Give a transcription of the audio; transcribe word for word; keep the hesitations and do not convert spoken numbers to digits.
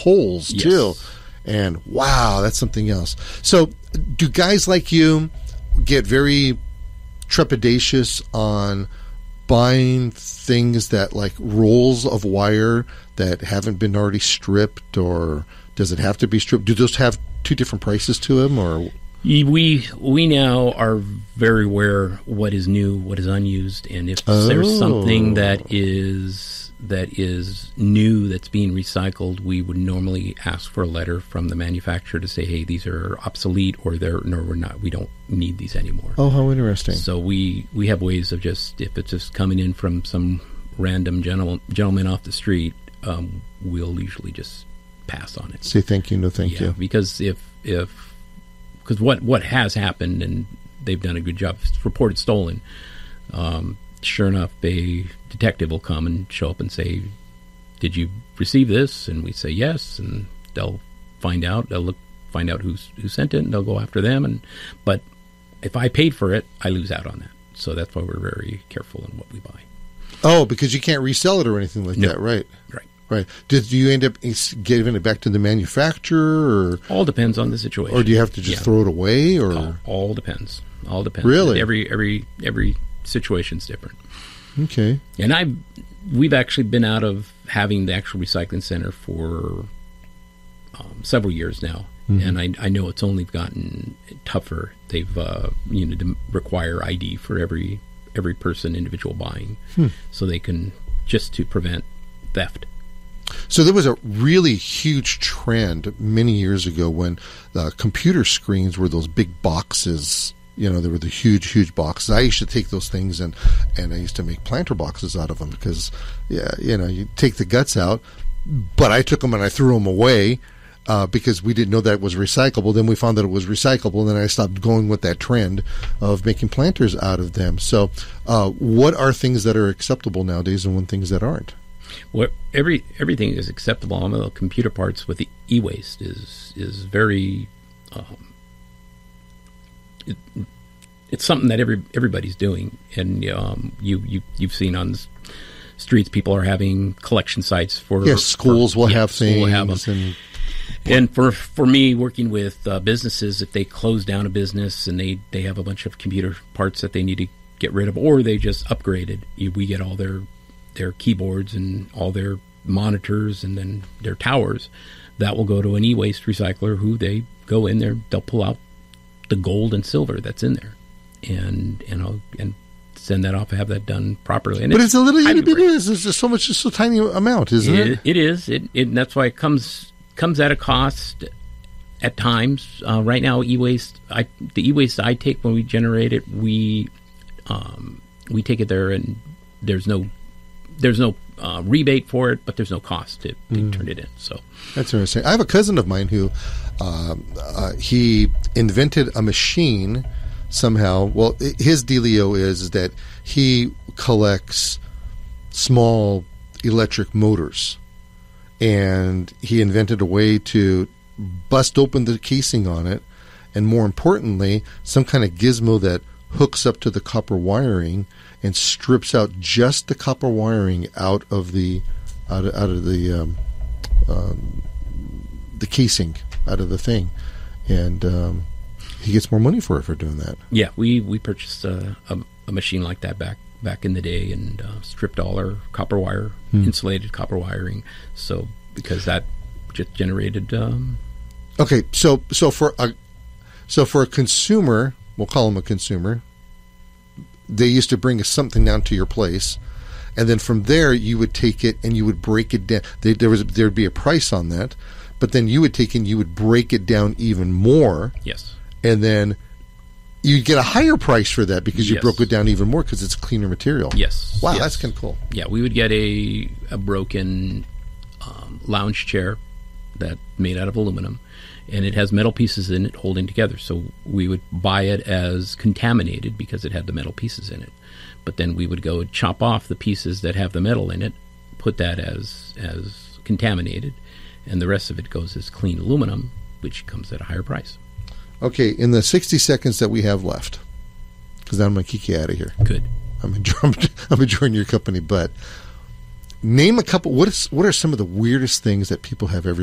holes yes. too. And wow, that's something else. So do guys like you get very trepidatious on buying things that like rolls of wire that haven't been already stripped, or does it have to be stripped? Do those have two different prices to them, or? We we now are very aware what is new, what is unused, and if Oh. there's something that is that is new that's being recycled, we would normally ask for a letter from the manufacturer to say, "Hey, these are obsolete," or "They're no, we're not. We don't need these anymore." Oh, how interesting! So we we have ways of just, if it's just coming in from some random gentle, gentleman off the street, um, we'll usually just pass on it. Say thank you, no thank yeah, you. because if if because what what has happened, and they've done a good job, it's reported stolen. Um, sure enough, a detective will come and show up and say, "Did you receive this?" And we say yes, and they'll find out. They'll look find out who's who sent it, and they'll go after them. And but if I paid for it, I lose out on that. So that's why we're very careful in what we buy. Oh, because you can't resell it or anything like No. that, right? Right. Right. Did you end up giving it back to the manufacturer, or All depends on the situation. or do you have to just Yeah. throw it away, or? all, all depends. All depends. Really? Every every every situation's different. Okay. And I, we've actually been out of having the actual recycling center for um, several years now, Mhm. and I, I know it's only gotten tougher. They've uh, you know to require I D for every every person, individual buying, Hmm. so they can just to prevent theft. So there was a really huge trend many years ago when uh, computer screens were those big boxes. You know, they were the huge, huge boxes. I used to take those things and, and I used to make planter boxes out of them because, yeah, you know, you take the guts out. But I took them and I threw them away uh, because we didn't know that it was recyclable. Then we found that it was recyclable, and then I stopped going with that trend of making planters out of them. So uh, what are things that are acceptable nowadays and what things that aren't? What every everything is acceptable. All the computer parts with the e-waste is is very. Um, it, it's something that every everybody's doing, and um, you you you've seen on the streets people are having collection sites for. Yes, schools for, will yeah, have school things, will have them. and And for for me, working with uh, businesses, if they close down a business and they, they have a bunch of computer parts that they need to get rid of, or they just upgraded, you, we get all their their keyboards and all their monitors and then their towers. That will go to an e-waste recycler, who they go in there, they'll pull out the gold and silver that's in there, and and I'll and send that off, have that done properly. And but it's, it's a little highly itty bitty. rated. It's just so much, just so tiny amount, isn't it? It, it is. It, it and that's why it comes comes at a cost at times. Uh, right now, e-waste, I the e-waste I take when we generate it, we um, we take it there, and there's no there's no uh, rebate for it, but there's no cost to, to Mm. turn it in. So That's interesting. I have a cousin of mine who um, uh, he invented a machine somehow. Well, i- his dealio is that he collects small electric motors, and he invented a way to bust open the casing on it, and more importantly, some kind of gizmo that hooks up to the copper wiring and strips out just the copper wiring out of the out of, out of the um, um, the casing, out of the thing, and um, he gets more money for it for doing that. yeah, we we purchased a, a, a machine like that back back in the day, and uh, stripped all our copper wire, Hmm. insulated copper wiring. So because that just generated. Um, Okay, so so for a so for a consumer, we'll call him a consumer. They used to bring something down to your place, and then from there you would take it and you would break it down. They, there was there would be a price on that, but then you would take it and you would break it down even more, yes. and then you'd get a higher price for that because you Yes. broke it down even more because it's cleaner material. Yes. Wow, yes. that's kind of cool. Yeah, we would get a a broken um, lounge chair that made out of aluminum, and it has metal pieces in it holding together. So we would buy it as contaminated because it had the metal pieces in it. But then we would go and chop off the pieces that have the metal in it, put that as as contaminated, and the rest of it goes as clean aluminum, which comes at a higher price. Okay, in the sixty seconds that we have left, because I'm going to kick you out of here. Good. I'm enjoying, I'm enjoying your company, but name a couple. What is what are some of the weirdest things that people have ever